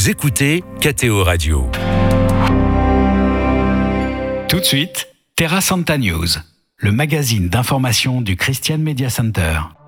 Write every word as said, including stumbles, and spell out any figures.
Vous écoutez K T O Radio. Tout de suite, Terra Santa News, le magazine d'information du Christian Media Center.